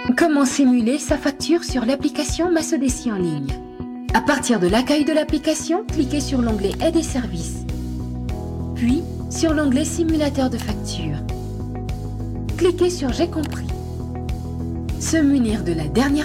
Comment simuler sa facture sur l'application Masodeci en ligne? À partir de l'accueil de l'application, cliquez sur l'onglet Aide et services, puis sur l'onglet Simulateur de facture. Cliquez sur J'ai compris. Se munir de la dernière